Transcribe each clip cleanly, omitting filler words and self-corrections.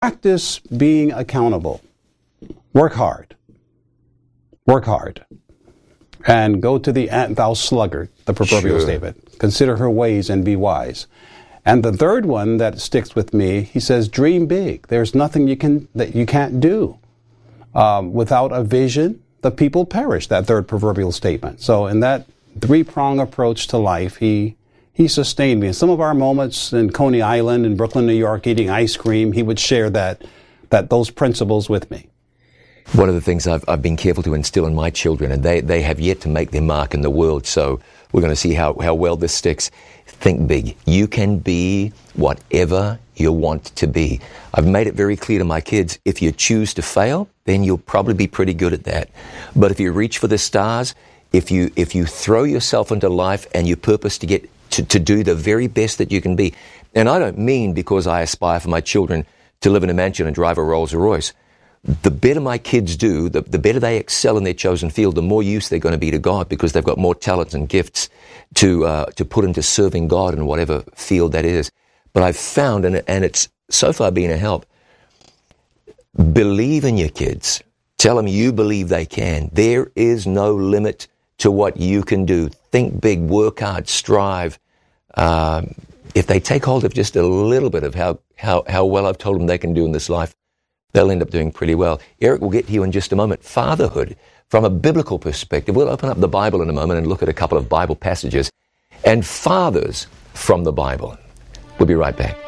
practice being accountable. Work hard. Work hard. And go to the ant thou sluggard, the proverbial statement. Consider her ways and be wise. And the third one that sticks with me, he says, dream big. There's nothing that you can't do. Without a vision, the people perish, that third proverbial statement. So in that three-prong approach to life, he sustained me. In some of our moments in Coney Island in Brooklyn, New York, eating ice cream, he would share those principles with me. One of the things I've been careful to instill in my children, and they have yet to make their mark in the world, so we're going to see how well this sticks. Think big. You can be whatever you want to be. I've made it very clear to my kids, if you choose to fail, then you'll probably be pretty good at that. But if you reach for the stars, if you throw yourself into life and you purpose to get to do the very best that you can be, and I don't mean because I aspire for my children to live in a mansion and drive a Rolls Royce. The better my kids do, the better they excel in their chosen field, the more use they're going to be to God, because they've got more talents and gifts to put into serving God in whatever field that is. But I've found, and it's so far been a help, believe in your kids. Tell them you believe they can. There is no limit to what you can do. Think big, work hard, strive. If they take hold of just a little bit of how well I've told them they can do in this life, they'll end up doing pretty well. Eric will get to you in just a moment. Fatherhood, from a biblical perspective. We'll open up the Bible in a moment and look at a couple of Bible passages. And fathers from the Bible. We'll be right back.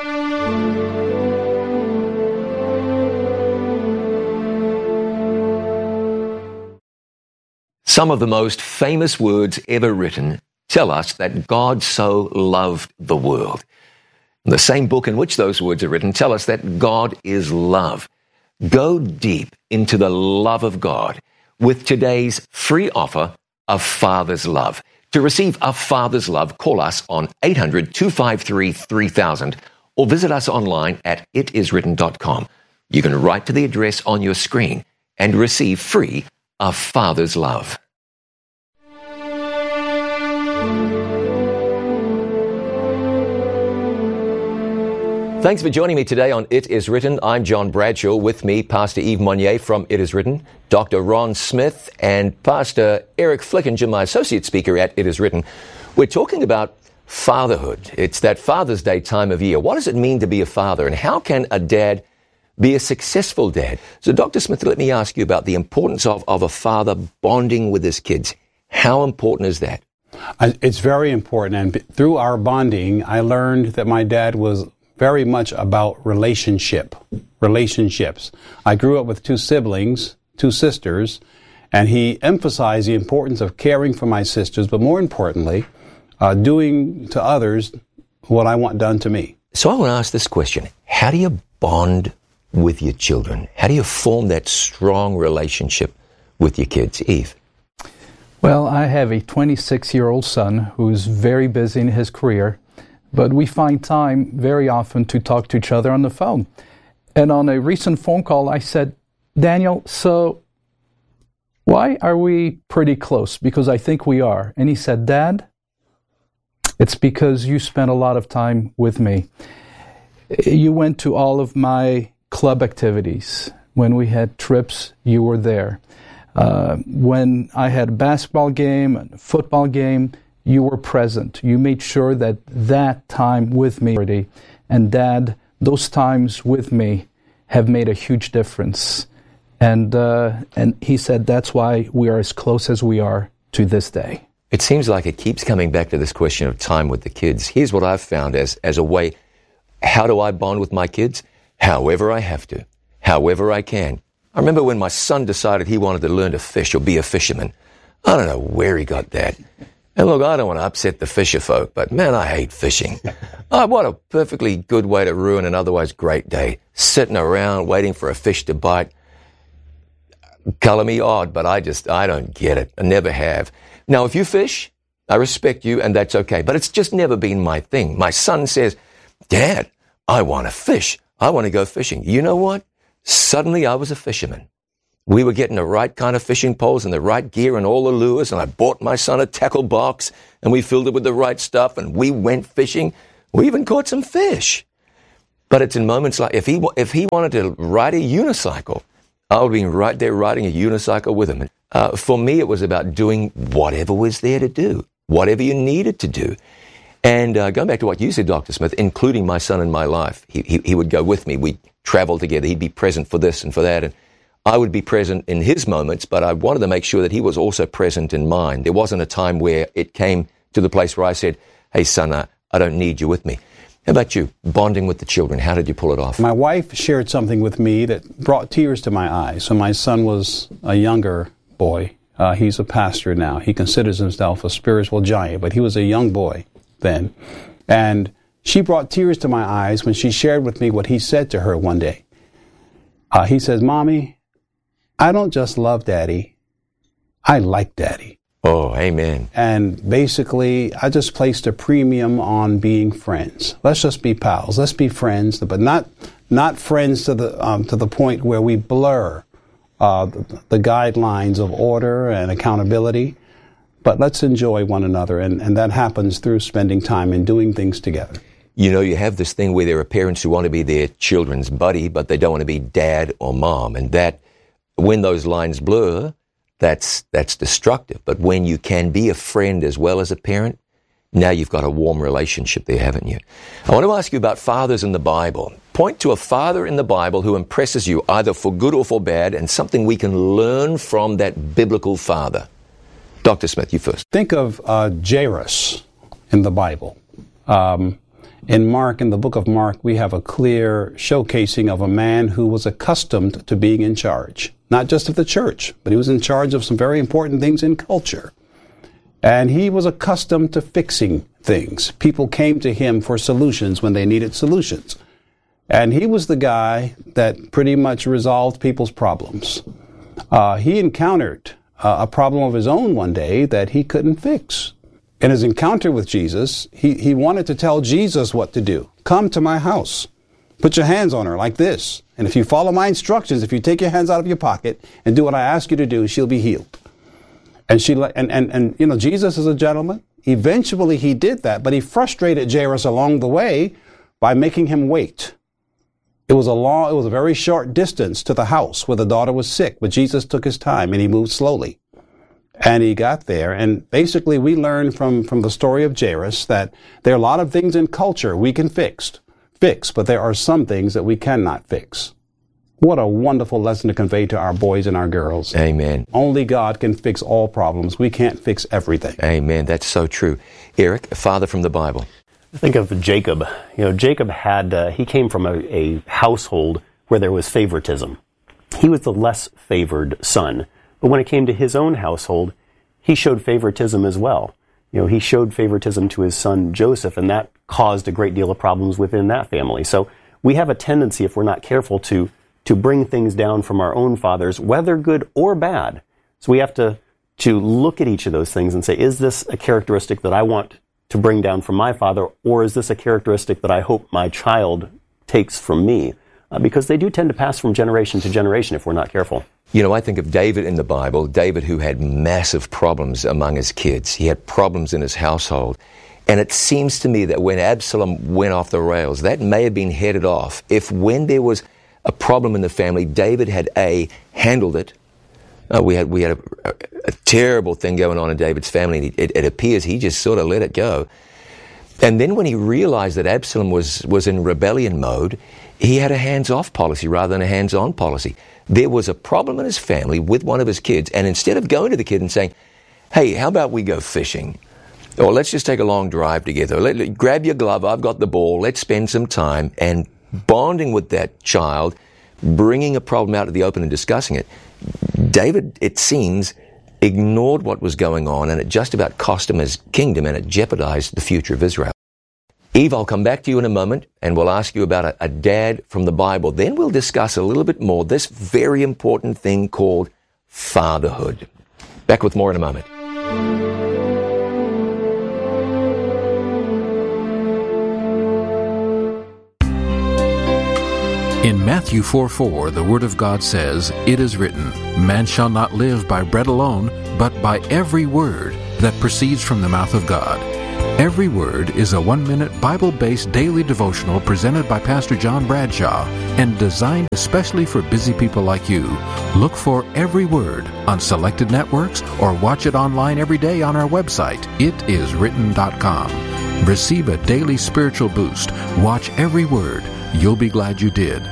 Some of the most famous words ever written tell us that God so loved the world. The same book in which those words are written tell us that God is love. Go deep into the love of God with today's free offer of Father's Love. To receive a Father's Love, call us on 800-253-3000 or visit us online at itiswritten.com. You can write to the address on your screen and receive free a Father's Love. Thanks for joining me today on It Is Written. I'm John Bradshaw. With me, Pastor Yves Monnier from It Is Written, Dr. Ron Smith, and Pastor Eric Flickinger, my associate speaker at It Is Written. We're talking about fatherhood. It's that Father's Day time of year. What does it mean to be a father, and how can a dad be a successful dad? So, Dr. Smith, let me ask you about the importance of a father bonding with his kids. How important is that? It's very important, and through our bonding, I learned that my dad was very much about relationships. I grew up with two siblings, two sisters, and he emphasized the importance of caring for my sisters, but more importantly, doing to others what I want done to me. So I want to ask this question. How do you bond with your children? How do you form that strong relationship with your kids? Eve? Well, I have a 26-year-old son who's very busy in his career, but we find time very often to talk to each other on the phone. And on a recent phone call, I said, Daniel, so why are we pretty close? Because I think we are. And he said, Dad, it's because you spent a lot of time with me. You went to all of my club activities. When we had trips, you were there. When I had a basketball game and a football game, you were present. You made sure that time with me, and Dad, those times with me have made a huge difference. And he said that's why we are as close as we are to this day. It seems like it keeps coming back to this question of time with the kids. Here's what I've found as a way. How do I bond with my kids? However I have to, however I can. I remember when my son decided he wanted to learn to fish or be a fisherman. I don't know where he got that. And look, I don't want to upset the fisher folk, but man, I hate fishing. Oh, what a perfectly good way to ruin an otherwise great day. Sitting around waiting for a fish to bite. Color me odd, but I don't get it. I never have. Now, if you fish, I respect you, and that's okay. But it's just never been my thing. My son says, Dad, I want to fish. I want to go fishing. You know what? Suddenly I was a fisherman. We were getting the right kind of fishing poles and the right gear and all the lures, and I bought my son a tackle box, and we filled it with the right stuff, and we went fishing. We even caught some fish. But it's in moments like, if he wanted to ride a unicycle, I would be right there riding a unicycle with him. For me, it was about doing whatever was there to do, whatever you needed to do. And going back to what you said, Dr. Smith, including my son in my life, he would go with me. We'd travel together. He'd be present for this and for that. And I would be present in his moments, but I wanted to make sure that he was also present in mine. There wasn't a time where it came to the place where I said, hey, son, I don't need you with me. How about you, bonding with the children? How did you pull it off? My wife shared something with me that brought tears to my eyes. So my son was a younger boy. He's a pastor now. He considers himself a spiritual giant, but he was a young boy then. And she brought tears to my eyes when she shared with me what he said to her one day. He says, Mommy, I don't just love Daddy, I like Daddy. Oh, amen. And basically, I just placed a premium on being friends. Let's just be pals. Let's be friends, but not friends to the point where we blur the guidelines of order and accountability. But let's enjoy one another, and that happens through spending time and doing things together. You know, you have this thing where there are parents who want to be their children's buddy, but they don't want to be dad or mom, and that when those lines blur, that's destructive. But when you can be a friend as well as a parent, now you've got a warm relationship there, haven't you? I want to ask you about fathers in the Bible. Point to a father in the Bible who impresses you either for good or for bad, and something we can learn from that biblical father. Dr. Smith, you first. Think of Jairus in the Bible. In the book of Mark, we have a clear showcasing of a man who was accustomed to being in charge, not just of the church, but he was in charge of some very important things in culture. And he was accustomed to fixing things. People came to him for solutions when they needed solutions. And he was the guy that pretty much resolved people's problems. He encountered a problem of his own one day that he couldn't fix. In his encounter with Jesus, he wanted to tell Jesus what to do. Come to my house. Put your hands on her like this. And if you follow my instructions, if you take your hands out of your pocket and do what I ask you to do, she'll be healed. And Jesus is a gentleman. Eventually he did that, but he frustrated Jairus along the way by making him wait. It was a very short distance to the house where the daughter was sick, but Jesus took his time and he moved slowly. And he got there, and basically we learn from the story of Jairus that there are a lot of things in culture we can fix, but there are some things that we cannot fix. What a wonderful lesson to convey to our boys and our girls. Amen. Only God can fix all problems. We can't fix everything. Amen. That's so true. Eric, a father from the Bible. Think of Jacob. Jacob he came from a household where there was favoritism. He was the less favored son. But when it came to his own household, he showed favoritism as well. He showed favoritism to his son Joseph, and that caused a great deal of problems within that family. So we have a tendency, if we're not careful, to bring things down from our own fathers, whether good or bad. So we have to look at each of those things and say, is this a characteristic that I want to bring down from my father, or is this a characteristic that I hope my child takes from me? Because they do tend to pass from generation to generation if we're not careful. I think of David in the Bible, David who had massive problems among his kids. He had problems in his household. And it seems to me that when Absalom went off the rails, that may have been headed off if when there was a problem in the family, David had handled it. We had a terrible thing going on in David's family. It appears he just sort of let it go. And then when he realized that Absalom was in rebellion mode, he had a hands-off policy rather than a hands-on policy. There was a problem in his family with one of his kids, and instead of going to the kid and saying, hey, how about we go fishing? Or let's just take a long drive together. Grab your glove, I've got the ball, let's spend some time, and bonding with that child, bringing a problem out to the open and discussing it. David, it seems, ignored what was going on, and it just about cost him his kingdom, and it jeopardized the future of Israel. Eve, I'll come back to you in a moment, and we'll ask you about a dad from the Bible. Then we'll discuss a little bit more this very important thing called fatherhood. Back with more in a moment. In Matthew 4:4, the Word of God says, "It is written, man shall not live by bread alone, but by every word that proceeds from the mouth of God." Every Word is a 1-minute Bible-based daily devotional presented by Pastor John Bradshaw and designed especially for busy people like you. Look for Every Word on selected networks or watch it online every day on our website, itiswritten.com. Receive a daily spiritual boost. Watch Every Word. You'll be glad you did.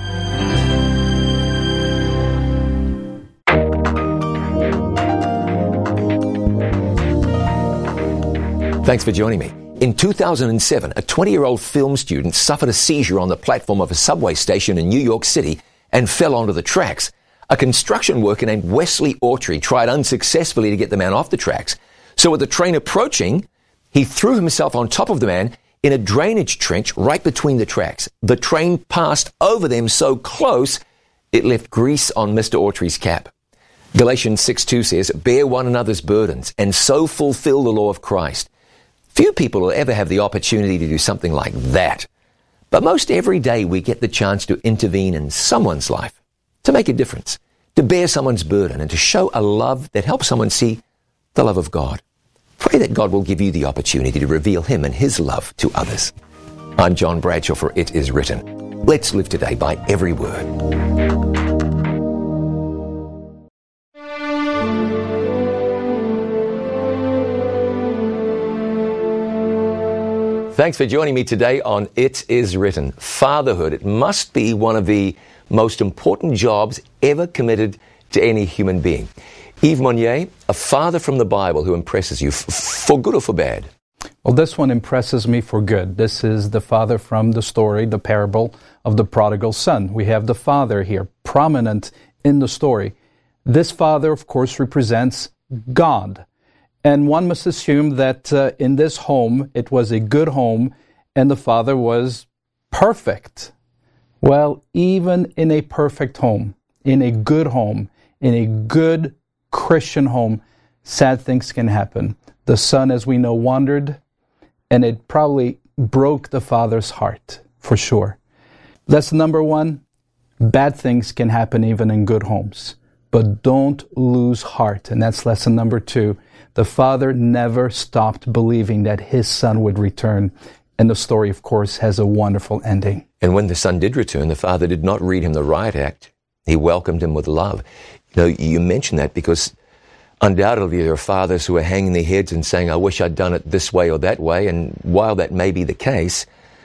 Thanks for joining me. In 2007, a 20-year-old film student suffered a seizure on the platform of a subway station in New York City and fell onto the tracks. A construction worker named Wesley Autry tried unsuccessfully to get the man off the tracks. So with the train approaching, he threw himself on top of the man in a drainage trench right between the tracks. The train passed over them so close, it left grease on Mr. Autry's cap. Galatians 6:2 says, "Bear one another's burdens and so fulfill the law of Christ." Few people will ever have the opportunity to do something like that. But most every day we get the chance to intervene in someone's life, to make a difference, to bear someone's burden, and to show a love that helps someone see the love of God. Pray that God will give you the opportunity to reveal Him and His love to others. I'm John Bradshaw for It Is Written. Let's live today by every word. Thanks for joining me today on It Is Written. Fatherhood, it must be one of the most important jobs ever committed to any human being. Yves Monnier, a father from the Bible who impresses you, for good or for bad? Well, this one impresses me for good. This is the father from the story, the parable of the prodigal son. We have the father here, prominent in the story. This father, of course, represents God. And one must assume that in this home, it was a good home, and the father was perfect. Well, even in a perfect home, in a good home, in a good Christian home, sad things can happen. The son, as we know, wandered, and it probably broke the father's heart, for sure. Lesson number one, bad things can happen even in good homes. But don't lose heart. And that's lesson number two. The father never stopped believing that his son would return. And the story, of course, has a wonderful ending. And when the son did return, the father did not read him the riot act. He welcomed him with love. You know, you mention that because undoubtedly there are fathers who are hanging their heads and saying, I wish I'd done it this way or that way. And while that may be the case,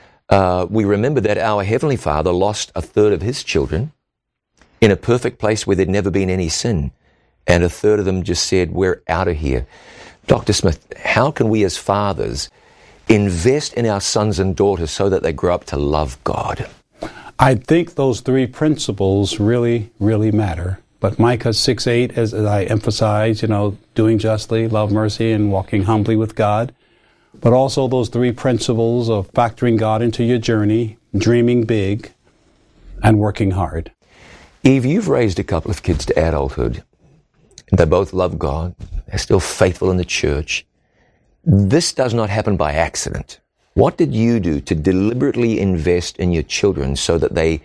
we remember that our Heavenly Father lost a third of His children in a perfect place where there'd never been any sin. And a third of them just said, we're out of here. Dr. Smith, how can we as fathers invest in our sons and daughters so that they grow up to love God? I think those three principles really, really matter. But Micah 6:8, as I emphasize, doing justly, love mercy, and walking humbly with God. But also those three principles of factoring God into your journey, dreaming big, and working hard. Eve, you've raised a couple of kids to adulthood. They both love God. They're still faithful in the church. This does not happen by accident. What did you do to deliberately invest in your children so that they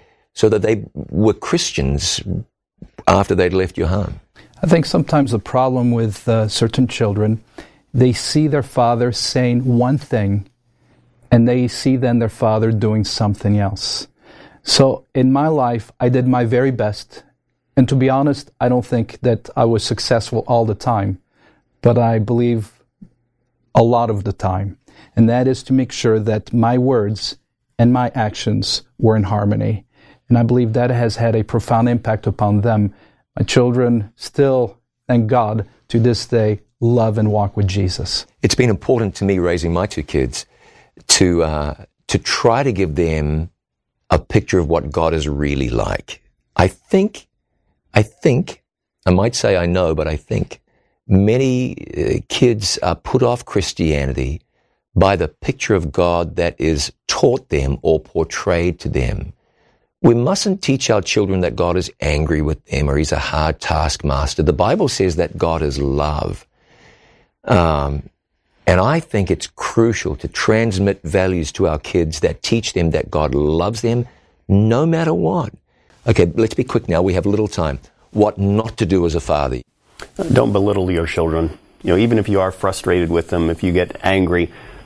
were Christians after they'd left your home? I think sometimes the problem with certain children, they see their father saying one thing, and they see then their father doing something else. So in my life, I did my very best. And to be honest, I don't think that I was successful all the time, but I believe a lot of the time. And that is to make sure that my words and my actions were in harmony. And I believe that has had a profound impact upon them. My children still, thank God, to this day, love and walk with Jesus. It's been important to me raising my two kids to try to give them a picture of what God is really like. I think, I might say I know, but I think many kids are put off Christianity by the picture of God that is taught them or portrayed to them. We mustn't teach our children that God is angry with them or He's a hard taskmaster. The Bible says that God is love. And I think it's crucial to transmit values to our kids that teach them that God loves them no matter what. Okay, let's be quick now. We have little time. What not to do as a father? Don't belittle your children. Even if you are frustrated with them, if you get angry,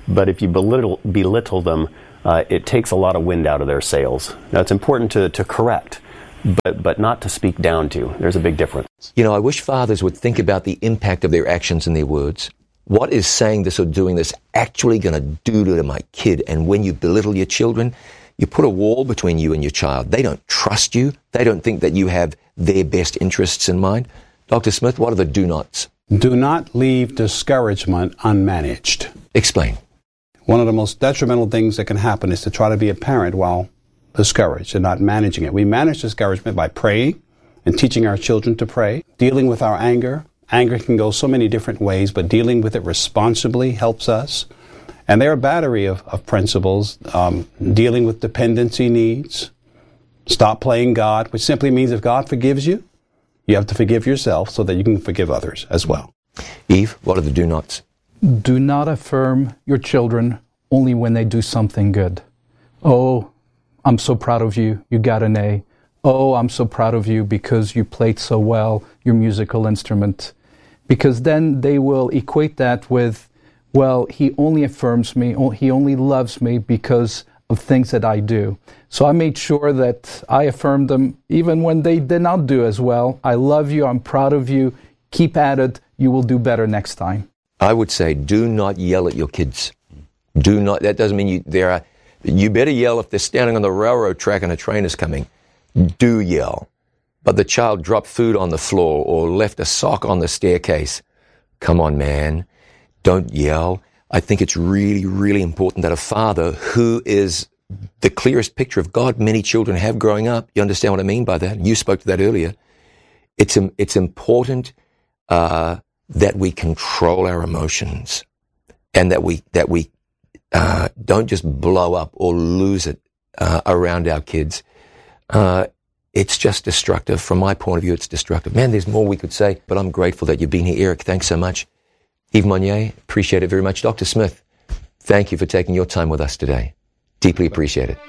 but if you belittle them, it takes a lot of wind out of their sails. Now, it's important to correct, but not to speak down to. There's a big difference. You know, I wish fathers would think about the impact of their actions and their words. What is saying this or doing this actually going to do to my kid? And when you belittle your children, you put a wall between you and your child. They don't trust you. They don't think that you have their best interests in mind. Dr. Smith, what are the do-nots? Do not leave discouragement unmanaged. Explain. One of the most detrimental things that can happen is to try to be a parent while discouraged and not managing it. We manage discouragement by praying and teaching our children to pray, dealing with our anger. Anger can go so many different ways, but dealing with it responsibly helps us. And there are a battery of principles, dealing with dependency needs. Stop playing God, which simply means if God forgives you, you have to forgive yourself so that you can forgive others as well. Eve, what are the do-nots? Do not affirm your children only when they do something good. Oh, I'm so proud of you. You got an A. Oh, I'm so proud of you because you played so well your musical instrument. Because then they will equate that with, well, he only affirms me, he only loves me because of things that I do. So I made sure that I affirmed them even when they did not do as well. I love you. I'm proud of you. Keep at it. You will do better next time. I would say do not yell at your kids. Do not. That doesn't mean you better yell if they're standing on the railroad track and a train is coming. Do yell. But the child dropped food on the floor or left a sock on the staircase. Come on, man. Don't yell. I think it's really, really important that a father who is the clearest picture of God many children have growing up, you understand what I mean by that? You spoke to that earlier. It's important that we control our emotions and that we don't just blow up or lose it around our kids. It's just destructive. From my point of view, it's destructive. Man, there's more we could say, but I'm grateful that you've been here. Eric, thanks so much. Yves Monnier, appreciate it very much. Dr. Smith, thank you for taking your time with us today. Deeply appreciate it.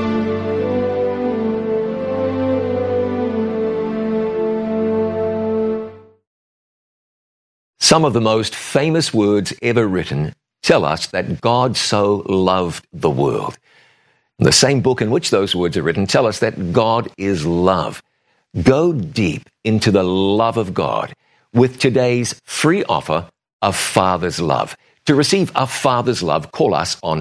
Some of the most famous words ever written tell us that God so loved the world. The same book in which those words are written tell us that God is love. Go deep into the love of God with today's free offer of Father's Love. To receive a Father's Love, call us on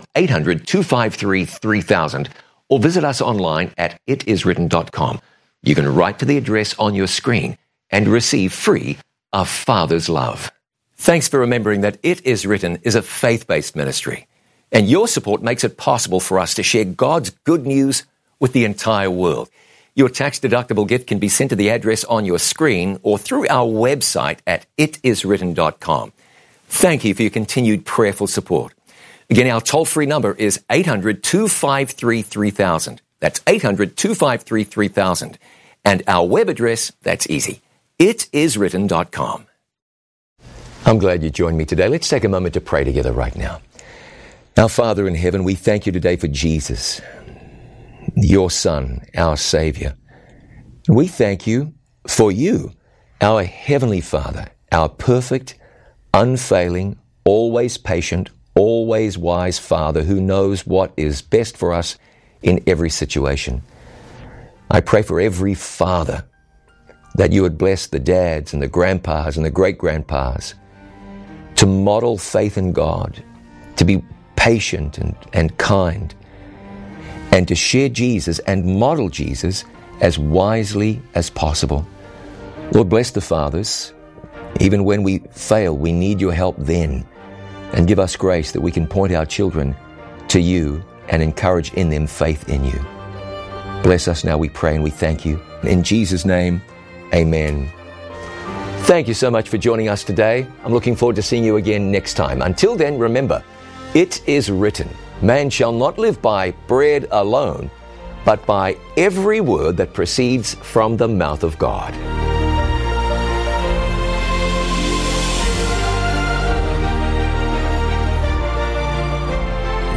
800-253-3000 or visit us online at itiswritten.com. You can write to the address on your screen and receive free a Father's Love. Thanks for remembering that It Is Written is a faith-based ministry, and your support makes it possible for us to share God's good news with the entire world. Your tax-deductible gift can be sent to the address on your screen or through our website at itiswritten.com. Thank you for your continued prayerful support. Again, our toll-free number is 800-253-3000. That's 800-253-3000. And our web address, that's easy, itiswritten.com. I'm glad you joined me today. Let's take a moment to pray together right now. Our Father in heaven, we thank you today for Jesus, your Son, our Savior. We thank you for you, our Heavenly Father, our perfect, unfailing, always patient, always wise Father who knows what is best for us in every situation. I pray for every father that you would bless the dads and the grandpas and the great-grandpas to model faith in God, to be patient and kind, and to share Jesus and model Jesus as wisely as possible. Lord, bless the fathers. Even when we fail, we need your help then. And give us grace that we can point our children to you and encourage in them faith in you. Bless us now, we pray, and we thank you. In Jesus' name, amen. Thank you so much for joining us today. I'm looking forward to seeing you again next time. Until then, remember, it is written, man shall not live by bread alone, but by every word that proceeds from the mouth of God.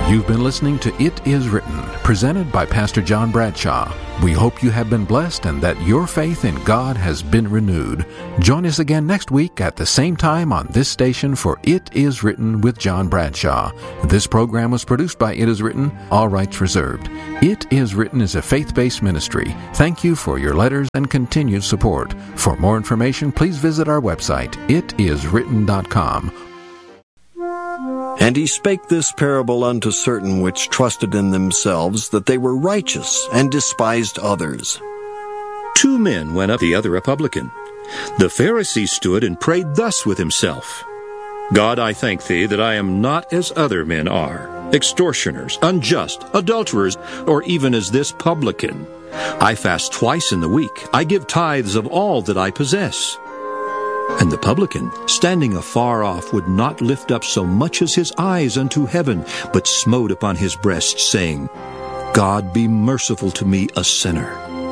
You've been listening to It Is Written, presented by Pastor John Bradshaw. We hope you have been blessed and that your faith in God has been renewed. Join us again next week at the same time on this station for It Is Written with John Bradshaw. This program was produced by It Is Written, all rights reserved. It Is Written is a faith-based ministry. Thank you for your letters and continued support. For more information, please visit our website, itiswritten.com. And he spake this parable unto certain which trusted in themselves that they were righteous, and despised others. 2 men went up, the other a publican. The Pharisee stood and prayed thus with himself, God, I thank thee that I am not as other men are, extortioners, unjust, adulterers, or even as this publican. I fast twice in the week. I give tithes of all that I possess. And the publican, standing afar off, would not lift up so much as his eyes unto heaven, but smote upon his breast, saying, God, be merciful to me, a sinner.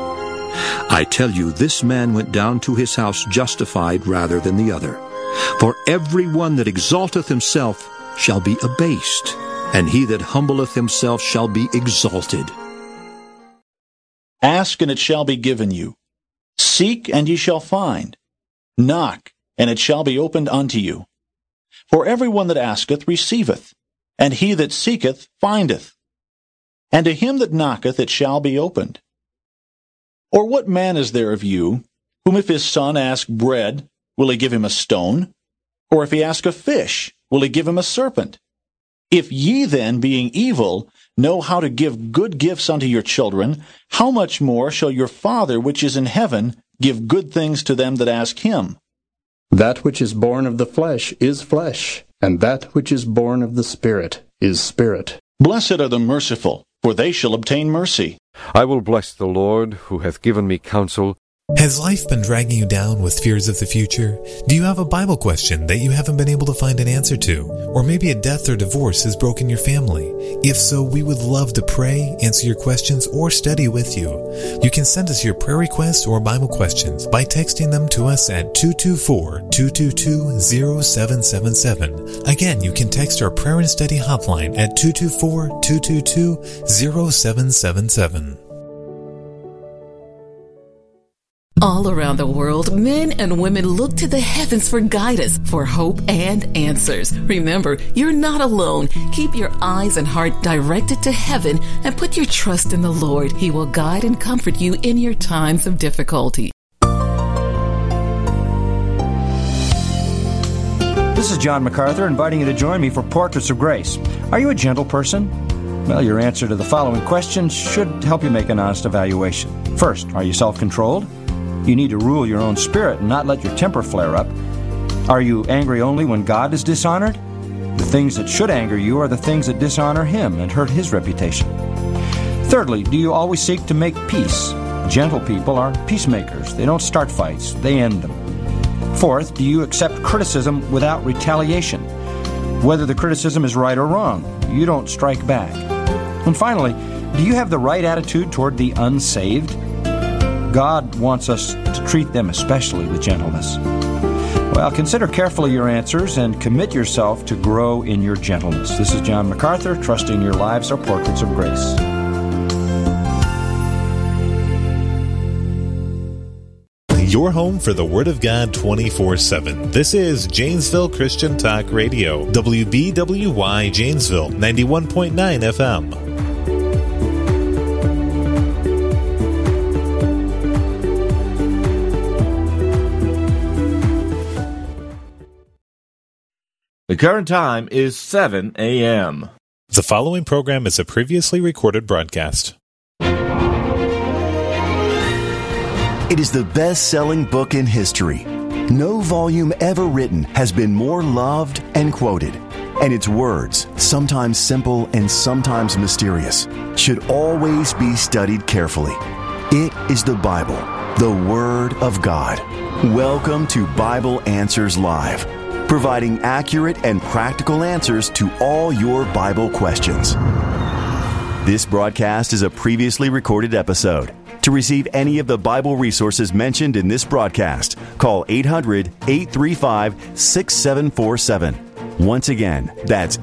I tell you, this man went down to his house justified rather than the other. For every one that exalteth himself shall be abased, and he that humbleth himself shall be exalted. Ask, and it shall be given you. Seek, and ye shall find. Knock, and it shall be opened unto you. For every one that asketh receiveth, and he that seeketh findeth. And to him that knocketh it shall be opened. Or what man is there of you, whom if his son ask bread, will he give him a stone? Or if he ask a fish, will he give him a serpent? If ye then, being evil, know how to give good gifts unto your children, how much more shall your Father which is in heaven give good things to them that ask him? That which is born of the flesh is flesh, and that which is born of the Spirit is spirit. Blessed are the merciful, for they shall obtain mercy. I will bless the Lord, who hath given me counsel. Has life been dragging you down with fears of the future? Do you have a Bible question that you haven't been able to find an answer to? Or maybe a death or divorce has broken your family? If so, we would love to pray, answer your questions, or study with you. You can send us your prayer requests or Bible questions by texting them to us at 224-222-0777. Again, you can text our prayer and study hotline at 224-222-0777. All around the world, men and women look to the heavens for guidance, for hope and answers. Remember, you're not alone. Keep your eyes and heart directed to heaven and put your trust in the Lord. He will guide and comfort you in your times of difficulty. This is John MacArthur inviting you to join me for Portraits of Grace. Are you a gentle person? Well, your answer to the following questions should help you make an honest evaluation. First, are you self-controlled? You need to rule your own spirit and not let your temper flare up. Are you angry only when God is dishonored? The things that should anger you are the things that dishonor Him and hurt His reputation. Thirdly, do you always seek to make peace? Gentle people are peacemakers. They don't start fights, they end them. Fourth, do you accept criticism without retaliation? Whether the criticism is right or wrong, you don't strike back. And finally, do you have the right attitude toward the unsaved? God wants us to treat them especially with gentleness. Well, consider carefully your answers and commit yourself to grow in your gentleness. This is John MacArthur, trusting your lives are portraits of grace. Your home for the Word of God 24/7. This is Janesville Christian Talk Radio, WBWY Janesville, 91.9 FM. The current time is 7 a.m. The following program is a previously recorded broadcast. It is the best-selling book in history. No volume ever written has been more loved and quoted. And its words, sometimes simple and sometimes mysterious, should always be studied carefully. It is the Bible, the Word of God. Welcome to Bible Answers Live, providing accurate and practical answers to all your Bible questions. This broadcast is a previously recorded episode. To receive any of the Bible resources mentioned in this broadcast, call 800-835-6747. Once again, that's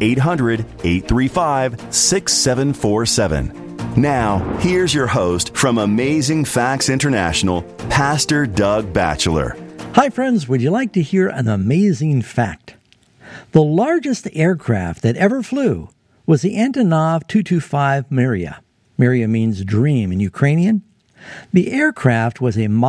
800-835-6747. Now, here's your host from Amazing Facts International, Pastor Doug Batchelor. Hi, friends. Would you like to hear an amazing fact? The largest aircraft that ever flew was the Antonov 225 Mriya. Mriya means dream in Ukrainian. The aircraft was a